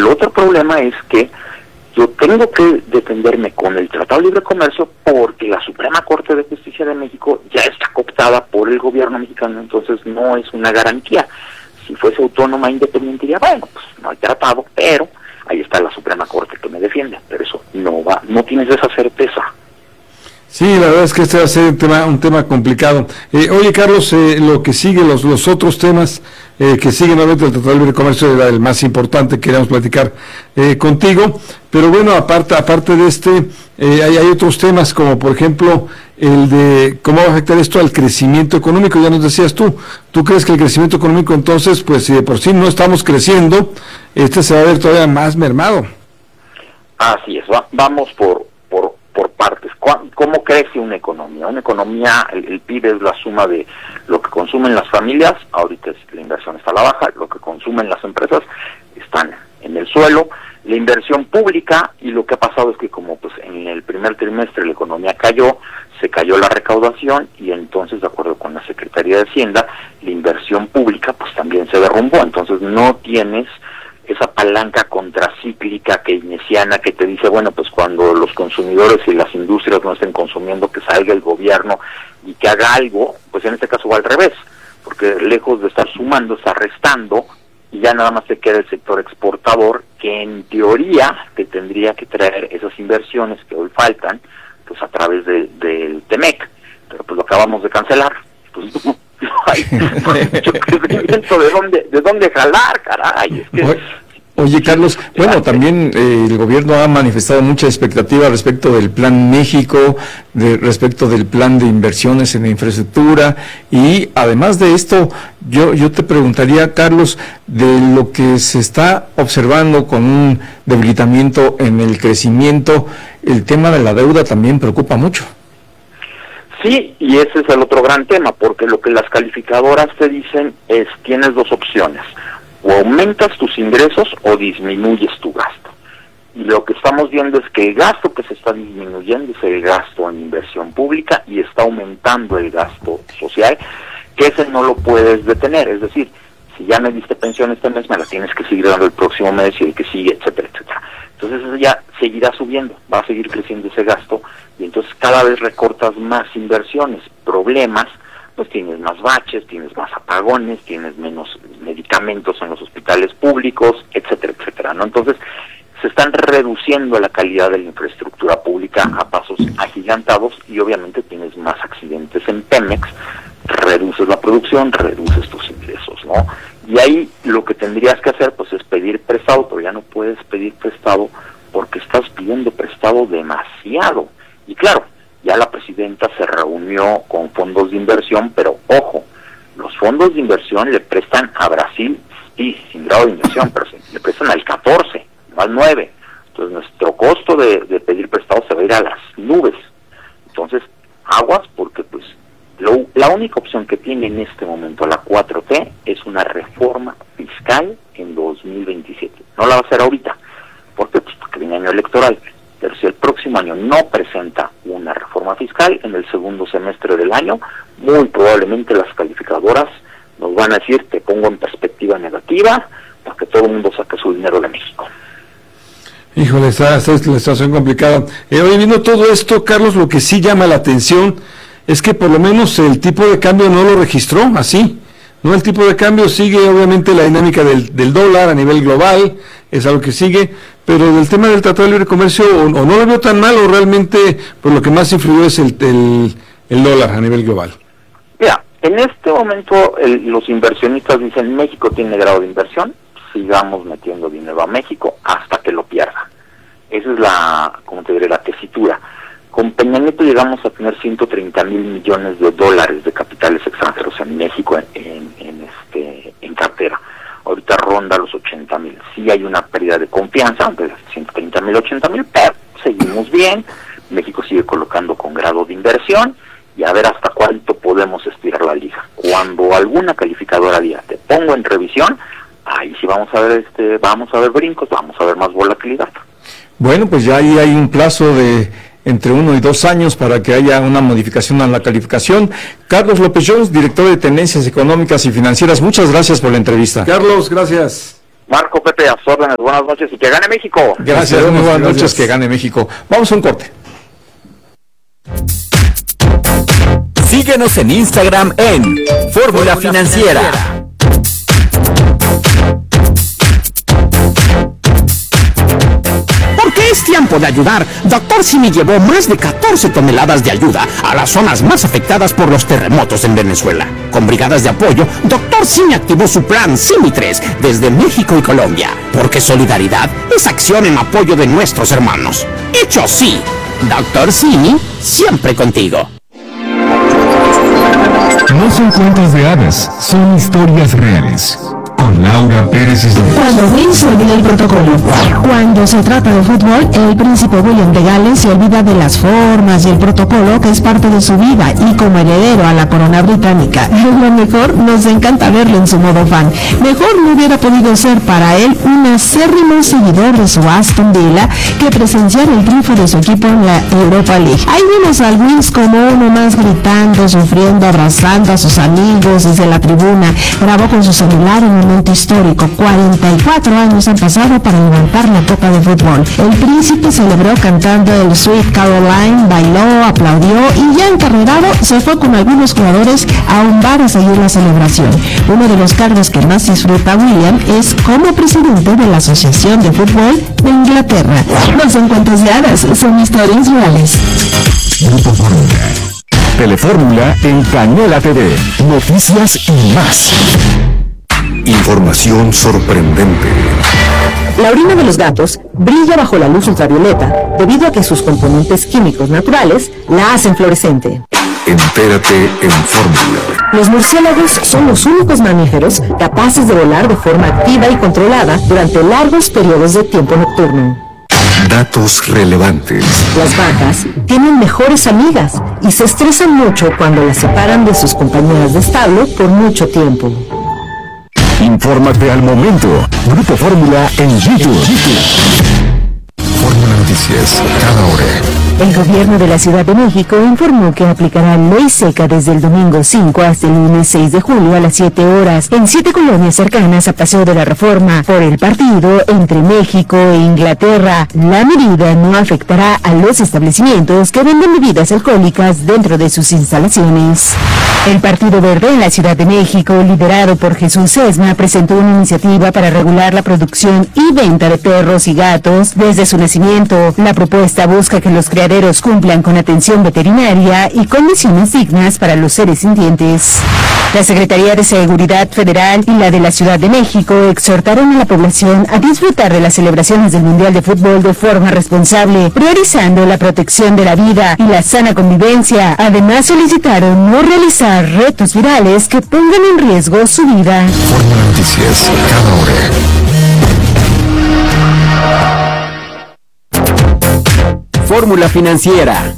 otro problema es que yo tengo que defenderme con el Tratado de Libre Comercio porque la Suprema Corte de Justicia de México ya está cooptada por el gobierno mexicano, entonces no es una garantía. Si fuese autónoma e independiente, diría, bueno, pues no hay tratado, pero ahí está la Suprema Corte que me defiende, pero eso no tienes esa certeza. Sí, la verdad es que este va a ser un tema complicado. Oye, Carlos, lo que sigue, los otros temas que siguen, obviamente el Tratado de Libre Comercio era el más importante que queríamos platicar contigo, pero bueno, aparte de este, hay otros temas como, por ejemplo, el de cómo va a afectar esto al crecimiento económico. Ya nos decías ¿tú crees que el crecimiento económico entonces, pues si de por sí no estamos creciendo, se va a ver todavía más mermado? Así es, vamos por partes. ¿Cómo crece una economía? Una economía, el PIB es la suma de lo que consumen las familias, ahorita la inversión está a la baja, lo que consumen las empresas están en el suelo, la inversión pública, y lo que ha pasado es que como pues en el primer trimestre la economía se cayó la recaudación, y entonces de acuerdo con la Secretaría de Hacienda, la inversión pública pues también se derrumbó, entonces no tienes esa palanca contracíclica keynesiana que te dice, bueno, pues cuando los consumidores y las industrias no estén consumiendo, que salga el gobierno y que haga algo, pues en este caso va al revés, porque lejos de estar sumando, está restando, y ya nada más se queda el sector exportador, que en teoría te tendría que traer esas inversiones que hoy faltan, pues a través del TEMEC, pero pues lo acabamos de cancelar, pues no hay mucho crecimiento de dónde jalar, caray. Es que, oye, Carlos, bueno, también el gobierno ha manifestado mucha expectativa respecto del Plan México, respecto del plan de inversiones en infraestructura, y además de esto, yo te preguntaría, Carlos, de lo que se está observando con un debilitamiento en el crecimiento, el tema de la deuda también preocupa mucho. Sí, y ese es el otro gran tema, porque lo que las calificadoras te dicen es, tienes dos opciones, o aumentas tus ingresos o disminuyes tu gasto. Y lo que estamos viendo es que el gasto que se está disminuyendo es el gasto en inversión pública y está aumentando el gasto social, que ese no lo puedes detener, es decir, si ya me diste pensión este mes, me la tienes que seguir dando el próximo mes y el que sigue, etcétera, etcétera. Entonces eso ya seguirá subiendo, va a seguir creciendo ese gasto, y entonces cada vez recortas más inversiones, problemas, pues tienes más baches, tienes más apagones, tienes menos medicamentos en los hospitales públicos, etcétera, etcétera, ¿no? Entonces se están reduciendo la calidad de la infraestructura pública a pasos agigantados, y obviamente tienes más accidentes en Pemex, reduces la producción, reduces tus ingresos, ¿no? Y ahí lo que tendrías que hacer pues es pedir prestado, pero ya no puedes pedir prestado porque estás pidiendo prestado demasiado. Y claro, ya la presidenta se reunió con fondos de inversión, pero ojo, los fondos de inversión le prestan a Brasil, sí, sin grado de inversión, pero le prestan al 14, no al 9. Entonces nuestro costo de pedir prestado se va a ir a las nubes. Entonces, aguas, porque pues la única opción que tiene en este momento la 4T es una reforma fiscal en 2027. No la va a hacer ahorita. ¿Por qué? Pues porque viene año electoral. Pero si el próximo año no presenta una reforma fiscal, en el segundo semestre del año, muy probablemente las calificadoras nos van a decir, te pongo en perspectiva negativa, para que todo el mundo saque su dinero de México. Híjole, esta es la situación complicada. Hoy viendo todo esto, Carlos, lo que sí llama la atención es que por lo menos el tipo de cambio no lo registró así, ¿no? El tipo de cambio sigue obviamente la dinámica del dólar a nivel global, es algo que sigue, pero del tema del Tratado de Libre Comercio o no lo veo tan mal, o realmente pues lo que más influyó es el dólar a nivel global. Mira, en este momento los inversionistas dicen, México tiene grado de inversión, sigamos metiendo dinero a México hasta que lo pierda. Esa es la tesitura. Con Peña Nieto llegamos a tener 130,000 millones de dólares de capitales extranjeros en México en cartera. Ahorita ronda los 80,000. Sí hay una pérdida de confianza, de 130,000, 80,000, pero seguimos bien. México sigue colocando con grado de inversión, y a ver hasta cuánto podemos estirar la liga. Cuando alguna calificadora diga, te pongo en revisión, ahí sí vamos a ver brincos, vamos a ver más volatilidad. Bueno, pues ya ahí hay un plazo de entre 1 y 2 años para que haya una modificación a la calificación. Carlos López Jones, director de Tendencias Económicas y Financieras, muchas gracias por la entrevista. Carlos, gracias. Marco, Pepe, a sus órdenes, buenas noches y que gane México. Gracias, muy buenas noches, que gane México. Vamos a un corte. Síguenos en Instagram en Fórmula Financiera. Porque es tiempo de ayudar. Dr. Simi llevó más de 14 toneladas de ayuda a las zonas más afectadas por los terremotos en Venezuela. Con brigadas de apoyo, Dr. Simi activó su plan Simi 3 desde México y Colombia. Porque solidaridad es acción en apoyo de nuestros hermanos. Hecho sí, Dr. Simi siempre contigo. No son cuentos de hadas, son historias reales. Con Laura Pérez Isla. Cuando Will se olvida el protocolo. Cuando se trata de fútbol, el príncipe William de Gales se olvida de las formas y el protocolo que es parte de su vida, y como heredero a la corona británica, lo mejor, nos encanta verlo en su modo fan. Mejor no hubiera podido ser para él un acérrimo seguidor de su Aston Villa que presenciar el triunfo de su equipo en la Europa League. Ahí vimos al Wills como uno más gritando, sufriendo, abrazando a sus amigos desde la tribuna. Grabó con su celular un momento histórico. 44 años han pasado para levantar la copa de fútbol. El príncipe celebró cantando el Sweet Caroline, bailó, aplaudió y ya encarrerado se fue con algunos jugadores a un bar a seguir la celebración. Uno de los cargos que más disfruta William es como presidente de la Asociación de Fútbol de Inglaterra. No son cuentos de hadas, son historias reales. Grupo Fórmula. Telefórmula en Canela TV. Noticias y más. Información sorprendente. La orina de los gatos brilla bajo la luz ultravioleta debido a que sus componentes químicos naturales la hacen fluorescente. Entérate en Fórmula. Los murciélagos son los únicos mamíferos capaces de volar de forma activa y controlada durante largos periodos de tiempo nocturno. Datos relevantes. Las vacas tienen mejores amigas y se estresan mucho cuando las separan de sus compañeras de establo por mucho tiempo. Infórmate al momento. Grupo Fórmula en YouTube. Fórmula Noticias, cada hora. El gobierno de la Ciudad de México informó que aplicará ley seca desde el domingo 5 hasta el lunes 6 de julio a las 7 horas en 7 colonias cercanas a Paseo de la Reforma por el partido entre México e Inglaterra. La medida no afectará a los establecimientos que venden bebidas alcohólicas dentro de sus instalaciones. El Partido Verde en la Ciudad de México, liderado por Jesús Sesma, presentó una iniciativa para regular la producción y venta de perros y gatos desde su nacimiento. La propuesta busca que los criaderos cumplan con atención veterinaria y condiciones dignas para los seres sintientes. La Secretaría de Seguridad Federal y la de la Ciudad de México exhortaron a la población a disfrutar de las celebraciones del Mundial de Fútbol de forma responsable, priorizando la protección de la vida y la sana convivencia. Además, solicitaron no realizar retos virales que pongan en riesgo su vida. Fórmula Noticias, cada hora. Fórmula Financiera.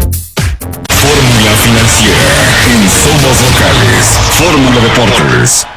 Fórmula Financiera en Somos Locales. Fórmula Deportes.